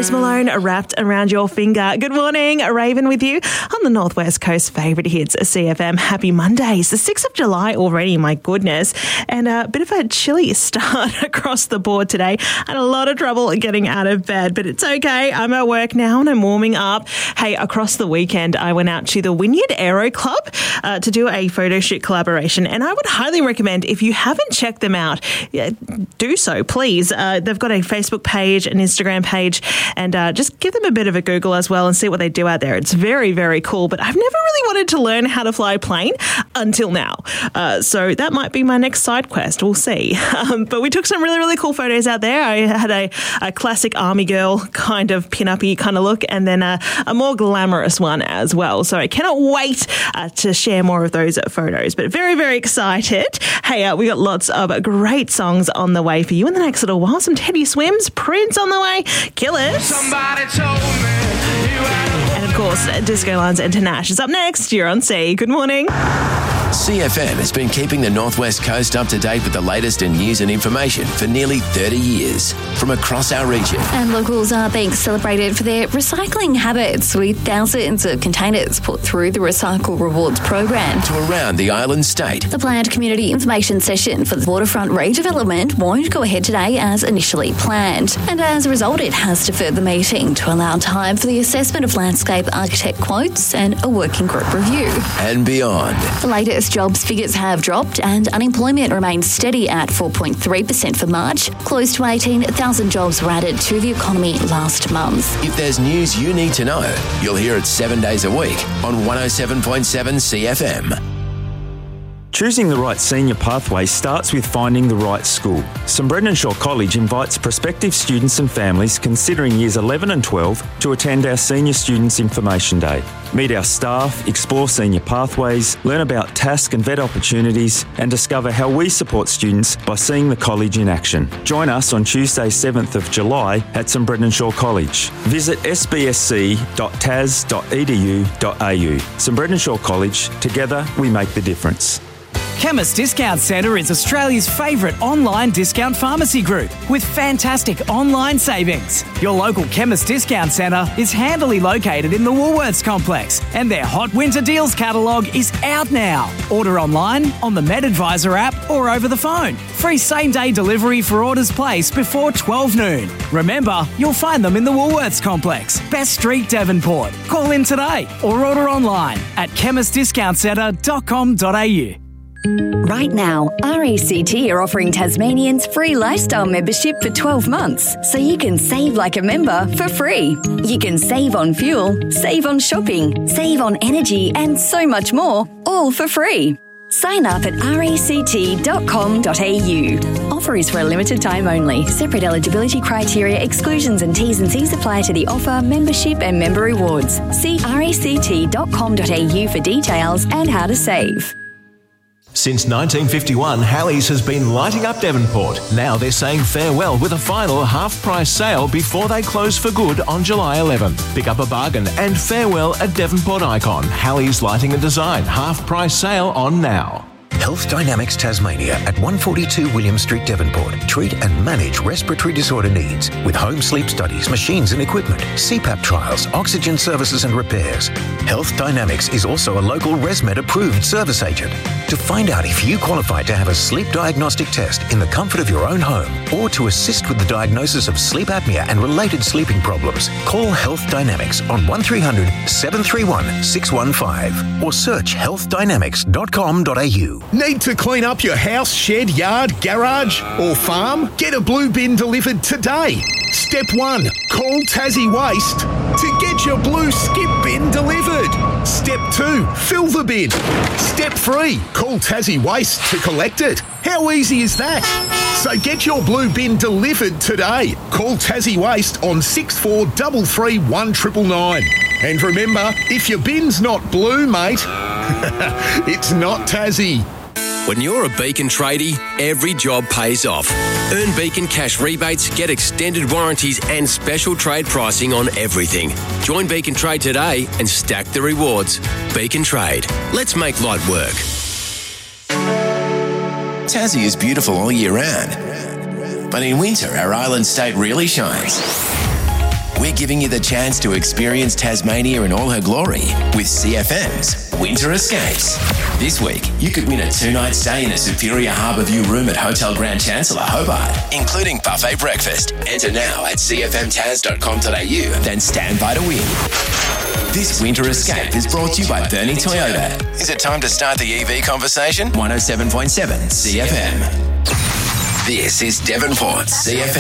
Post Malone, Wrapped Around Your Finger. Good morning, Raven with you on the Northwest Coast favourite hits, CFM. Happy Mondays, the 6th of July already, my goodness. And a bit of a chilly start across the board today. Had a lot of trouble getting out of bed, but it's okay. I'm at work now and I'm warming up. Hey, across the weekend, I went out to the Wynyard Aero Club to do a photo shoot collaboration. And I would highly recommend, if you haven't checked them out, do so, please. They've got a Facebook page, an Instagram page, and just give them a bit of a Google as well and see what they do out there. It's very, very cool, but I've never really wanted to learn how to fly a plane until now. So that might be my next side quest. We'll see. But we took some really, really cool photos out there. I had a classic army girl kind of pin-up-y kind of look, and then a more glamorous one as well. So I cannot wait to share more of those photos, but very, very excited. Hey, we got lots of great songs on the way for you in the next little while. Some Teddy Swims, Prince on the way, Killers. Somebody told me you had... And of course, Disco Lines and Tanash is up next. You're on C. Good morning. CFM has been keeping the Northwest Coast up to date with the latest in news and information for nearly 30 years from across our region. And locals are being celebrated for their recycling habits, with thousands of containers put through the Recycle Rewards program. To around the island state. The planned community information session for the waterfront redevelopment won't go ahead today as initially planned. And as a result, it has deferred the meeting to allow time for the assessment of landscape architect quotes and a working group review. And beyond. The latest jobs figures have dropped and unemployment remains steady at 4.3% for March. Close to 18,000 jobs were added to the economy last month. If there's news you need to know, you'll hear it 7 days a week on 107.7 CFM. Choosing the right senior pathway starts with finding the right school. St Brendan Shaw College invites prospective students and families considering years 11 and 12 to attend our Senior Students Information Day. Meet our staff, explore senior pathways, learn about task and vet opportunities, and discover how we support students by seeing the college in action. Join us on Tuesday, 7th of July at St Brendan Shaw College. Visit sbsc.tas.edu.au. St Brendan Shaw College, together we make the difference. Chemist Discount Centre is Australia's favourite online discount pharmacy group with fantastic online savings. Your local Chemist Discount Centre is handily located in the Woolworths complex, and their Hot Winter Deals catalogue is out now. Order online, on the MedAdvisor app or over the phone. Free same-day delivery for orders placed before 12 noon. Remember, you'll find them in the Woolworths complex, Best Street, Devonport. Call in today or order online at chemistdiscountcentre.com.au. Right now, RACT are offering Tasmanians free lifestyle membership for 12 months, so you can save like a member for free. You can save on fuel, save on shopping, save on energy, and so much more, all for free. Sign up at ract.com.au. Offer is for a limited time only. Separate eligibility criteria, exclusions and T's and C's apply to the offer, membership and member rewards. See ract.com.au for details and how to save. Since 1951, Halley's has been lighting up Devonport. Now they're saying farewell with a final half-price sale before they close for good on July 11th. Pick up a bargain and farewell at Devonport Icon. Halley's Lighting and Design half-price sale on now. Health Dynamics Tasmania at 142 William Street, Devonport. Treat and manage respiratory disorder needs with home sleep studies, machines and equipment, CPAP trials, oxygen services and repairs. Health Dynamics is also a local ResMed approved service agent. To find out if you qualify to have a sleep diagnostic test in the comfort of your own home or to assist with the diagnosis of sleep apnea and related sleeping problems, call Health Dynamics on 1300 731 615 or search healthdynamics.com.au. Need to clean up your house, shed, yard, garage or farm? Get a blue bin delivered today. Step 1. Call Tassie Waste to get your blue skip bin delivered. Step 2. Fill the bin. Step 3. Call Tassie Waste to collect it. How easy is that? So get your blue bin delivered today. Call Tassie Waste on 6433 1999. And remember, if your bin's not blue, mate, it's not Tassie. When you're a Beacon tradie, every job pays off. Earn Beacon cash rebates, get extended warranties and special trade pricing on everything. Join Beacon Trade today and stack the rewards. Beacon Trade. Let's make light work. Tassie is beautiful all year round, but in winter our island state really shines. we're giving you the chance to experience Tasmania in all her glory with CFM's Winter Escapes. This week, you could win a 2-night stay in a Superior Harbourview room at Hotel Grand Chancellor, Hobart, including buffet breakfast. Enter now at cfmtaz.com.au, then stand by to win. This Winter Escape is brought to you by Bernie Toyota. Is it time to start the EV conversation? 107.7 CFM. This is Devonport's CFM.